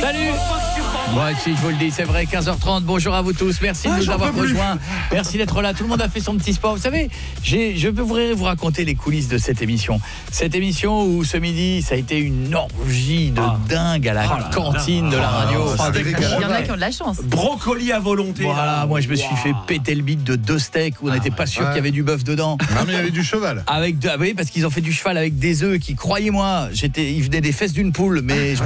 Salut. Moi aussi, je vous le dis, c'est vrai, 15h30. Bonjour à vous tous. Merci de nous avoir rejoints. Merci d'être là. Tout le monde a fait son petit sport. Vous savez, je voudrais vous raconter les coulisses de cette émission. Cette émission où ce midi, ça a été une orgie de dingue à la cantine de la radio. Il y en a qui ont de la chance. Brocoli à volonté. Voilà, moi je me suis fait péter le bide de 2 steaks où on n'était pas sûr qu'il y avait du bœuf dedans. Non mais il y avait du cheval. Oui, parce qu'ils ont fait du cheval avec des œufs qui, croyez-moi, ils venaient des fesses d'une poule, mais